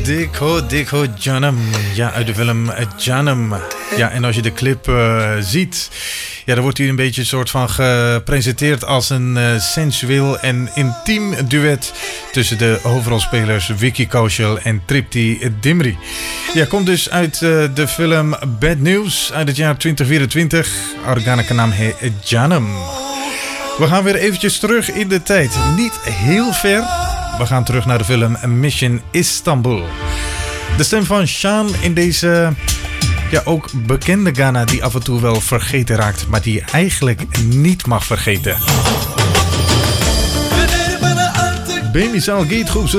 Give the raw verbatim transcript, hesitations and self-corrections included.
Dekho, Dekho Janam. Ja, uit de film Janam. Ja, en als je de clip uh, ziet, ja, dan wordt hij een beetje een soort van gepresenteerd als een uh, sensueel en intiem duet tussen de hoofdrolspelers Vicky Kaushal en Tripti Dimri. Ja, komt dus uit uh, de film Bad News uit het jaar twintig vierentwintig. Organa ka naam hai Janam. We gaan weer eventjes terug in de tijd. Niet heel ver. We gaan terug naar de film Mission Istanbul. De stem van Shaan in deze ja, ook bekende Ghana die af en toe wel vergeten raakt, maar die je eigenlijk niet mag vergeten. Bemisal Gate groep